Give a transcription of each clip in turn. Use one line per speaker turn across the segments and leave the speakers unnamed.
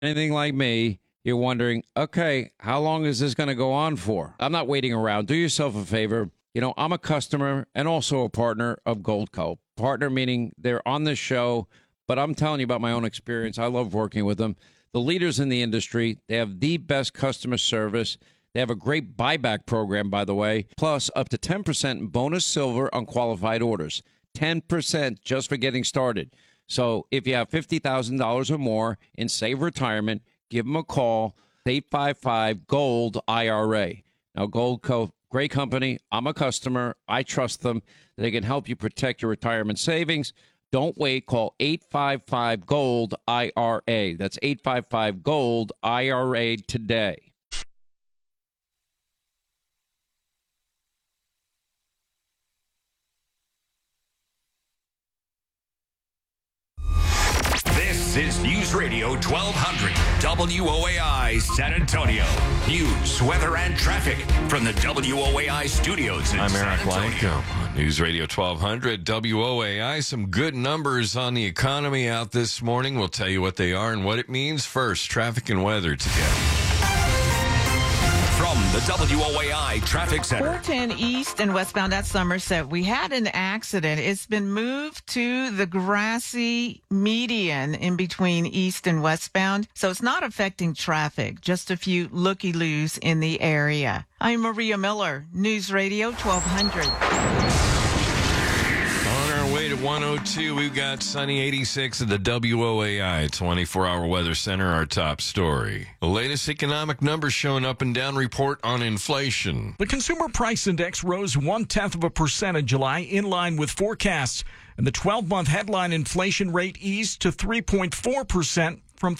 Anything like me, you're wondering, okay, how long is this going to go on for? I'm not waiting around. Do yourself a favor. I'm a customer and also a partner of Goldco. Partner meaning they're on this show, but I'm telling you about my own experience. I love working with them. The leaders in the industry, they have the best customer service. They have a great buyback program, by the way, plus up to 10% in bonus silver on qualified orders. 10% just for getting started. So if you have $50,000 or more in Save Retirement, give them a call, 855-GOLD-IRA. Now, Goldco, great company. I'm a customer. I trust them. They can help you protect your retirement savings. Don't wait. Call 855-GOLD-IRA. That's 855-GOLD-IRA today.
This is News Radio 1200 WOAI San Antonio. News, weather, and traffic from the WOAI studios in
I'm
San
Eric
Antonio.
Lanko on News Radio 1200 WOAI. Some good numbers on the economy out this morning. We'll tell you what they are and what it means. First, traffic and weather together.
From the WOAI Traffic Center.
410 East and westbound at Somerset. We had an accident. It's been moved to the grassy median in between east and westbound, so it's not affecting traffic. Just a few looky-loos in the area. I'm Maria Miller, News Radio 1200.
On our way to 102, we've got sunny 86 at the WOAI 24-hour weather center, our top story. The latest economic numbers showing up and down report on inflation.
The Consumer Price Index rose 0.1% in July, in line with forecasts. And the 12-month headline inflation rate eased to 3.4% from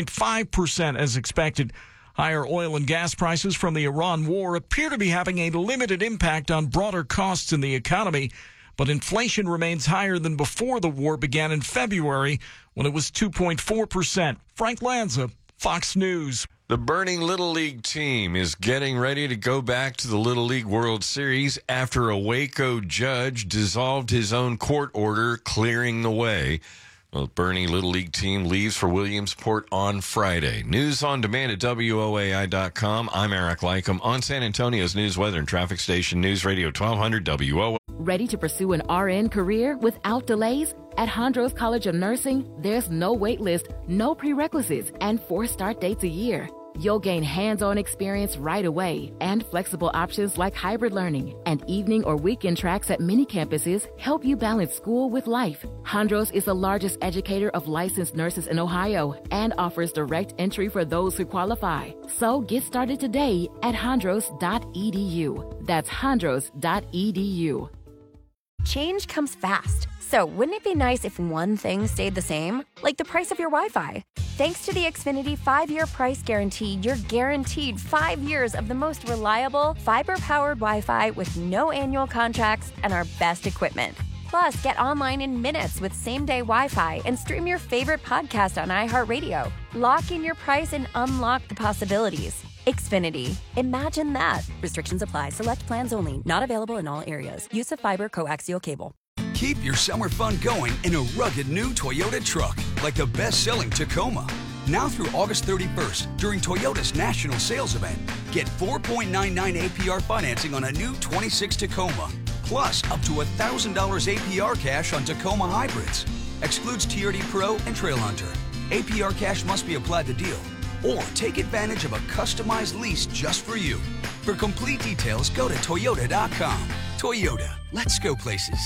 3.5% as expected. Higher oil and gas prices from the Iran war appear to be having a limited impact on broader costs in the economy. But inflation remains higher than before the war began in February, when it was 2.4%. Frank Lanza, Fox News.
The Burning Little League team is getting ready to go back to the Little League World Series after a Waco judge dissolved his own court order clearing the way. The Burning Little League team leaves for Williamsport on Friday. News on demand at WOAI.com. I'm Eric Lycum on San Antonio's news, weather, and traffic station, News Radio 1200 WOAI.
Ready to pursue an RN career without delays? At Hondros College of Nursing, there's no wait list, no prerequisites, and 4 start dates a year. You'll gain hands-on experience right away, and flexible options like hybrid learning and evening or weekend tracks at many campuses help you balance school with life. Hondros is the largest educator of licensed nurses in Ohio and offers direct entry for those who qualify. So get started today at hondros.edu. That's hondros.edu.
Change comes fast. So wouldn't it be nice if one thing stayed the same? Like the price of your Wi-Fi. Thanks to the Xfinity 5-year price guarantee, you're guaranteed 5 years of the most reliable, fiber-powered Wi-Fi with no annual contracts and our best equipment. Plus, get online in minutes with same-day Wi-Fi and stream your favorite podcast on iHeartRadio. Lock in your price and unlock the possibilities. Xfinity. Imagine that. Restrictions apply. Select plans only. Not available in all areas. Use of fiber coaxial cable.
Keep your summer fun going in a rugged new Toyota truck, like the best-selling Tacoma. Now through August 31st, during Toyota's national sales event, get 4.99 APR financing on a new 26 Tacoma, plus up to $1,000 APR cash on Tacoma hybrids. Excludes TRD Pro and Trailhunter. APR cash must be applied to deal. Or take advantage of a customized lease just for you. For complete details, go to Toyota.com. Toyota, let's go places.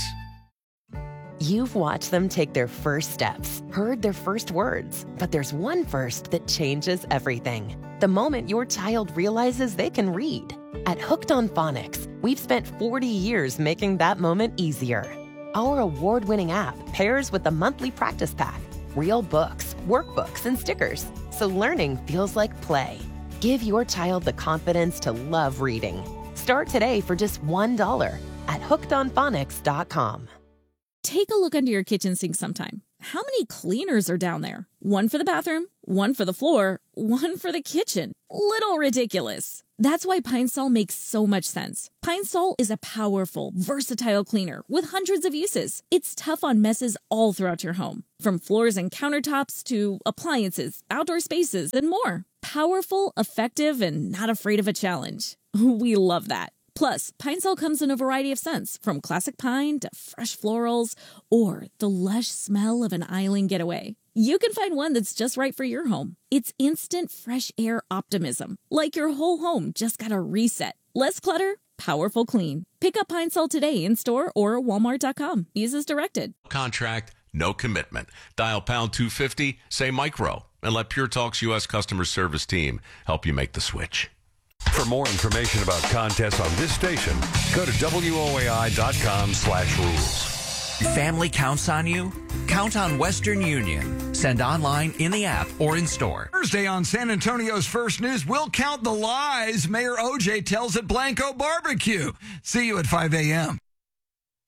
You've watched them take their first steps, heard their first words, but there's one first that changes everything. The moment your child realizes they can read. At Hooked on Phonics, we've spent 40 years making that moment easier. Our award-winning app pairs with a monthly practice pack, real books, workbooks, and stickers, so learning feels like play. Give your child the confidence to love reading. Start today for just $1 at hookedonphonics.com.
Take a look under your kitchen sink sometime. how many cleaners are down there? One for the bathroom, one for the floor, one for the kitchen. Little ridiculous. That's why Pine Sol makes so much sense. Pine Sol is a powerful, versatile cleaner with hundreds of uses. It's tough on messes all throughout your home, from floors and countertops to appliances, outdoor spaces, and more. Powerful, effective, and not afraid of a challenge. We love that. Plus, Pine Sol comes in a variety of scents, from classic pine to fresh florals, or the lush smell of an island getaway. You can find one that's just right for your home. It's instant fresh air optimism, like your whole home just got a reset. Less clutter, powerful clean. Pick up Pine Sol today in store or walmart.com. Use as directed.
Contract, no commitment. Dial pound 250, say micro, and let Pure Talk's U.S. customer service team help you make the switch.
For more information about contests on this station, go to WOAI.com/rules.
Family counts on you? Count on Western Union. Send online, in the app, or in store.
Thursday on San Antonio's First News, we'll count the lies Mayor OJ tells at Blanco Barbecue. See you at 5 a.m.